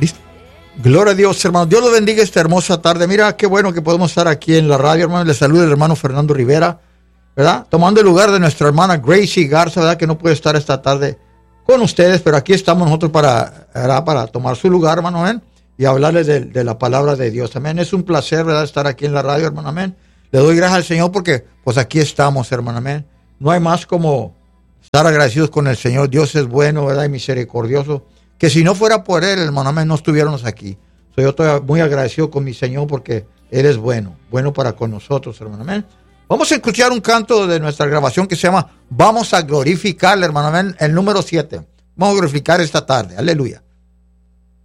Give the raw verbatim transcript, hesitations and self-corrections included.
¿Listo? Gloria a Dios, hermano. Dios los bendiga esta hermosa tarde. Mira, qué bueno que podemos estar aquí en la radio, hermano. Le saluda el hermano Fernando Rivera, ¿verdad? Tomando el lugar de nuestra hermana Gracie Garza, ¿verdad? Que no puede estar esta tarde con ustedes, pero aquí estamos nosotros para, ¿verdad? Para tomar su lugar, hermano, amén, y hablarles de, de la palabra de Dios. Amén. Es un placer, ¿verdad? Estar aquí en la radio, hermano, amén. Le doy gracias al Señor porque, pues aquí estamos, hermano, amén. No hay más como estar agradecidos con el Señor. Dios es bueno, ¿verdad? Y misericordioso. Que si no fuera por Él, hermano, amén, no estuviéramos aquí. So, yo estoy muy agradecido con mi Señor porque Él es bueno, bueno para con nosotros, hermano, amén. Vamos a escuchar un canto de nuestra grabación que se llama Vamos a glorificarle, hermano, amén, el número siete. Vamos a glorificar esta tarde, aleluya.